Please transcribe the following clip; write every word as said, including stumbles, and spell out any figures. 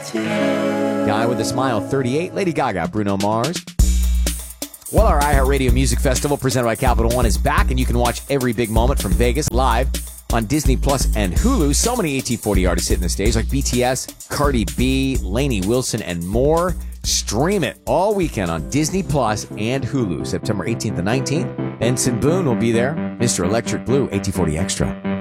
Guy with a Smile, thirty-eight. Lady Gaga, Bruno Mars. Well, our iHeartRadio Music Festival presented by Capital One is back, and you can watch every big moment from Vegas live on Disney Plus and Hulu. So many A T forty artists hitting the stage, like B T S, Cardi B, Lainey Wilson, and more. Stream it all weekend on Disney Plus and Hulu, September eighteenth and nineteenth. Benson Boone will be there. Mister Electric Blue, A T forty Extra.